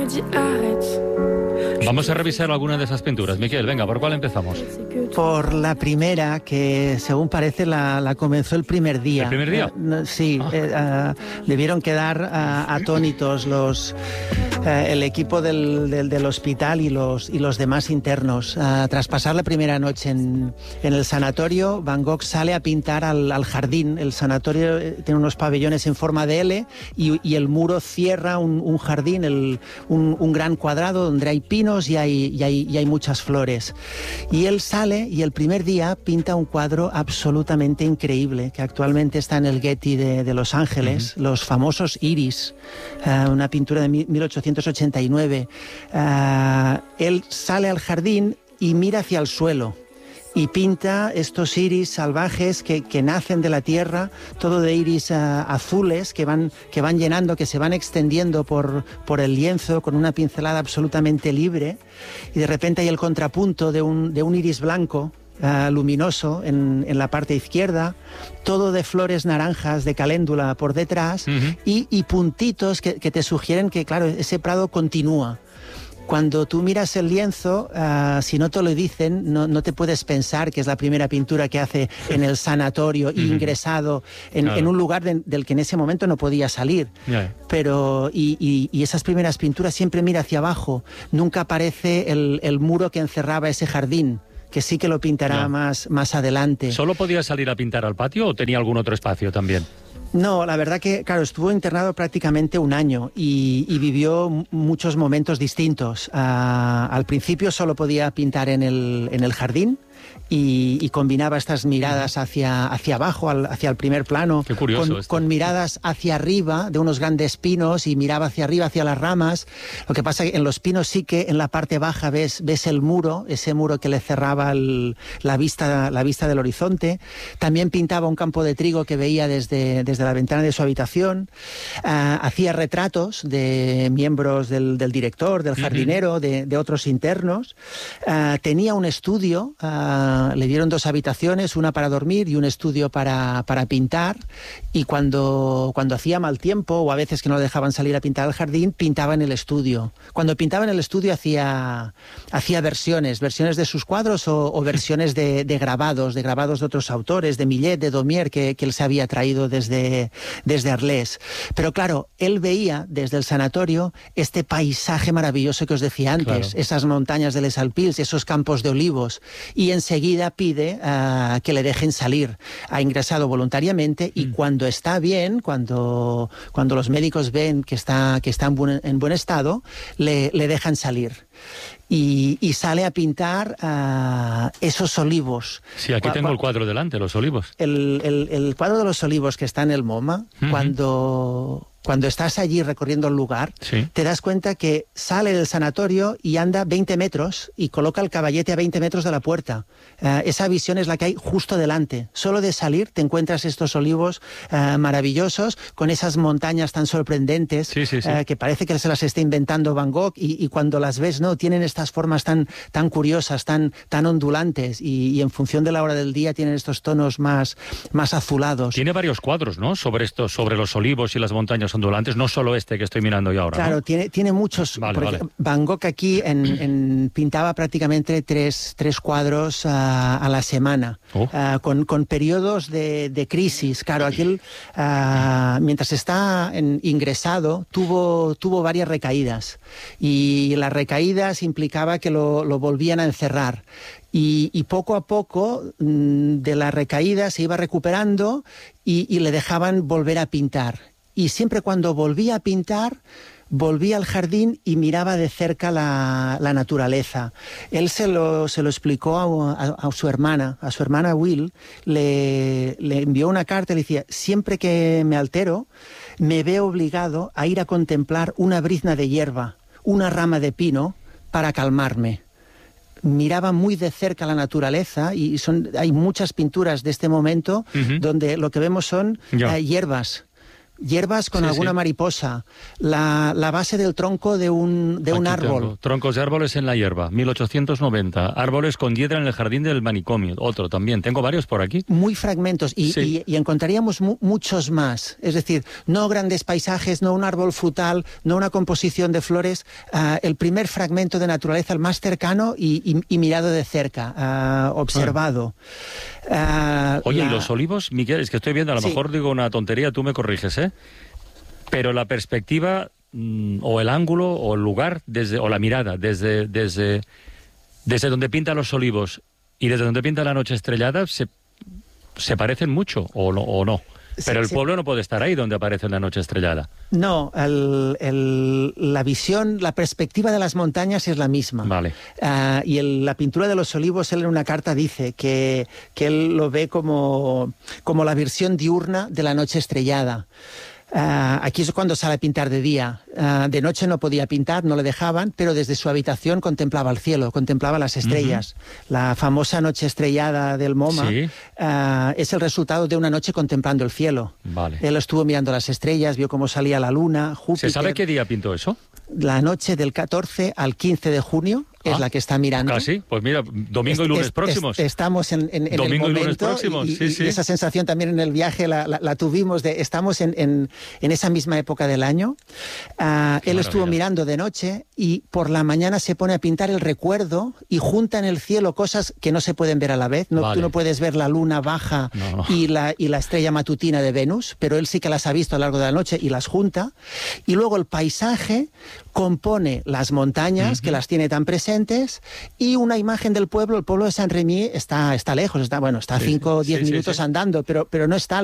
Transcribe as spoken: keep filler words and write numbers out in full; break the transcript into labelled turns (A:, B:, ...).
A: Vamos a revisar alguna de esas pinturas. Miquel, venga, ¿por cuál empezamos?
B: Por la primera, que según parece la, la comenzó el primer día.
A: ¿El primer día?
B: Uh, sí, ah. eh, uh, debieron quedar uh, atónitos los, uh, el equipo del, del, del hospital y los, y los demás internos. Uh, tras pasar la primera noche en, en el sanatorio, Van Gogh sale a pintar al, al jardín. El sanatorio tiene unos pabellones en forma de L y, y el muro cierra un, un jardín, el, un, un gran cuadrado donde hay pinos y hay, y, hay, y hay muchas flores. Y él sale y el primer día pinta un cuadro absolutamente increíble que actualmente está en el Getty de, de Los Ángeles, uh-huh. Los famosos Iris, uh, una pintura de mil ochocientos ochenta y nueve. Uh, él sale al jardín y mira hacia el suelo y pinta estos iris salvajes que, que nacen de la tierra, todo de iris uh, azules que van, que van llenando, que se van extendiendo por, por el lienzo con una pincelada absolutamente libre, y de repente hay el contrapunto de un, de un iris blanco uh, luminoso en, en la parte izquierda, todo de flores naranjas de caléndula por detrás, uh-huh. y, y puntitos que, que te sugieren que, claro, ese prado continúa. Cuando tú miras el lienzo, uh, si no te lo dicen, no, no te puedes pensar que es la primera pintura que hace en el sanatorio, uh-huh. ingresado en, claro. en un lugar de, del que en ese momento no podía salir. Yeah. Pero, y, y, y esas primeras pinturas siempre mira hacia abajo, nunca aparece el, el muro que encerraba ese jardín, que sí que lo pintará yeah. más, más adelante.
A: ¿Solo podía salir a pintar al patio o tenía algún otro espacio también?
B: No, la verdad que, claro, estuvo internado prácticamente un año y, y vivió m- muchos momentos distintos. Uh, al principio solo podía pintar en el, en el jardín y, y combinaba estas miradas hacia, hacia abajo, al, hacia el primer plano,
A: Qué curioso
B: con,
A: esto.
B: con miradas hacia arriba de unos grandes pinos y miraba hacia arriba, hacia las ramas. Lo que pasa es que en los pinos sí que en la parte baja ves, ves el muro, ese muro que le cerraba el, la, vista, la vista del horizonte. También pintaba un campo de trigo que veía desde, desde la ventana de su habitación. Uh, hacía retratos de miembros del, del director, del jardinero, uh-huh. de, de otros internos. Uh, tenía un estudio, uh, le dieron dos habitaciones, una para dormir y un estudio para, para pintar, y cuando, cuando hacía mal tiempo o a veces que no lo dejaban salir a pintar al jardín, pintaba en el estudio. Cuando pintaba en el estudio hacía, hacía versiones, versiones de sus cuadros o, o versiones de, de grabados, de grabados de otros autores, de Millet, de Daumier, que, que él se había traído desde, desde Arles. Pero claro, él veía desde el sanatorio este paisaje maravilloso que os decía antes, claro. esas montañas de Les Alpilles, esos campos de olivos, y enseguida pide uh, que le dejen salir. Ha ingresado voluntariamente y mm. cuando está bien, cuando, cuando los médicos ven que está, que está en, buen, en buen estado, le, le dejan salir. Y, y sale a pintar uh, esos olivos.
A: Sí, aquí tengo el cuadro delante, los olivos.
B: El, el, el cuadro de los olivos que está en el MoMA, uh-huh. cuando... Cuando estás allí recorriendo el lugar, sí. te das cuenta que sale del sanatorio y anda veinte metros y coloca el caballete a veinte metros de la puerta. Uh, esa visión es la que hay justo delante. Solo de salir te encuentras estos olivos uh, maravillosos con esas montañas tan sorprendentes
A: sí, sí, sí.
B: Uh, que parece que se las está inventando Van Gogh y, y cuando las ves, no, tienen estas formas tan, tan curiosas, tan, tan ondulantes y, y en función de la hora del día tienen estos tonos más, más azulados.
A: Tiene varios cuadros, ¿no? Sobre esto, sobre los olivos y las montañas ondulantes, no solo este que estoy mirando yo ahora.
B: Claro,
A: ¿no?
B: tiene, tiene muchos.
A: Vale, vale.
B: Van Gogh aquí en, en, pintaba prácticamente tres, tres cuadros uh, a la semana, oh. uh, con, con periodos de, de crisis. Claro, aquí él, uh, mientras está en, ingresado, tuvo, tuvo varias recaídas y las recaídas implicaba que lo, lo volvían a encerrar. Y, y poco a poco mmm, de la recaída se iba recuperando y, y le dejaban volver a pintar. Y siempre cuando volvía a pintar, volvía al jardín y miraba de cerca la, la naturaleza. Él se lo, se lo explicó a, a, a su hermana, a su hermana Will, le, le envió una carta y le decía, siempre que me altero, me veo obligado a ir a contemplar una brizna de hierba, una rama de pino, para calmarme. Miraba muy de cerca la naturaleza y son, hay muchas pinturas de este momento uh-huh. donde lo que vemos son yeah. uh, hierbas. hierbas con
A: Sí,
B: alguna
A: sí.
B: mariposa, la, la base del tronco de un, de un
A: Aquí
B: árbol.
A: tengo. Troncos de árboles en la hierba, mil ochocientos noventa. Árboles con hiedra en el jardín del manicomio, otro también. Tengo varios por aquí.
B: Muy fragmentos y,
A: Sí.
B: y, y encontraríamos mu muchos más. Es decir, no grandes paisajes, no un árbol frutal, no una composición de flores. Uh, el primer fragmento de naturaleza, el más cercano y, y, y mirado de cerca, uh, observado. Uh,
A: Oye,
B: la...
A: ¿y los olivos? Miguel, es que estoy viendo, a lo
B: Sí.
A: mejor digo una tontería, tú me corriges, ¿eh? Pero la perspectiva, mmm, o el ángulo, o el lugar, desde, o la mirada, desde, desde, desde donde pintan los olivos y desde donde pinta la noche estrellada, se, se parecen mucho, o no. O no. Pero
B: Sí,
A: el
B: sí.
A: pueblo no puede estar ahí donde aparece la noche estrellada.
B: No, el, el, la visión, la perspectiva de las montañas es la misma.
A: Vale.
B: Uh, y el, la pintura de los olivos, él en una carta dice que, que él lo ve como, como la versión diurna de la noche estrellada. Uh, aquí es cuando sale a pintar de día. Uh, de noche no podía pintar, no le dejaban, pero desde su habitación contemplaba el cielo, contemplaba las estrellas. Uh-huh. La famosa noche estrellada del MoMA
A: sí.
B: uh, es el resultado de una noche contemplando el cielo.
A: Vale.
B: Él estuvo mirando las estrellas, vio cómo salía la luna, Júpiter.
A: ¿Se sabe qué día pintó eso?
B: La noche del catorce al quince de junio. Es
A: ah,
B: la que está mirando.
A: Casi, pues mira, domingo y lunes
B: es, es,
A: próximos.
B: Estamos en, en, en
A: domingo
B: el momento
A: y lunes próximos,
B: y,
A: sí,
B: y,
A: sí.
B: y esa sensación también en el viaje la, la, la tuvimos, de estamos en, en, en esa misma época del año. Uh, él estuvo mirando de noche y por la mañana se pone a pintar el recuerdo y junta en el cielo cosas que no se pueden ver a la vez. No,
A: vale.
B: Tú no puedes ver la luna baja
A: no, no.
B: Y, la, y la estrella matutina de Venus, pero él sí que las ha visto a lo largo de la noche y las junta. Y luego el paisaje compone las montañas, uh-huh. que las tiene tan presentes, y una imagen del pueblo. El pueblo de Saint-Rémy está, está lejos, está, bueno, está a cinco o diez
A: sí,
B: minutos
A: sí, sí.
B: andando, pero, pero no está